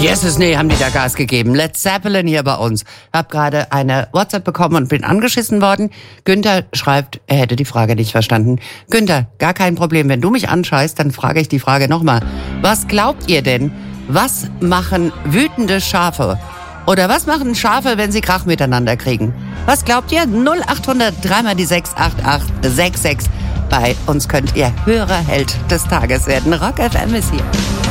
Jesus, nee, haben die da Gas gegeben. Led Zeppelin hier bei uns. Hab gerade eine WhatsApp bekommen und bin angeschissen worden. Günther schreibt, er hätte die Frage nicht verstanden. Günther, gar kein Problem. Wenn du mich anscheißt, dann frage ich die Frage nochmal. Was glaubt ihr denn? Was machen wütende Schafe? Oder was machen Schafe, wenn sie Krach miteinander kriegen? Was glaubt ihr? 0800 3 die 68866. Bei uns könnt ihr Hörerheld des Tages werden. Rock FM ist hier.